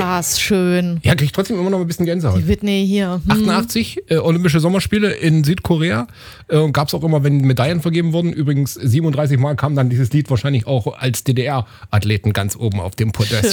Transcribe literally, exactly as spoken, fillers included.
das schön. Ja, krieg ich trotzdem immer noch ein bisschen Gänsehaut. Die Whitney hier. Hm. achtundachtzig, äh, Olympische Sommerspiele in Südkorea. Äh, Gab es auch immer, wenn Medaillen vergeben wurden. Übrigens, siebenunddreißig Mal kam dann dieses Lied wahrscheinlich auch als D D R-Athleten ganz oben auf dem Podest.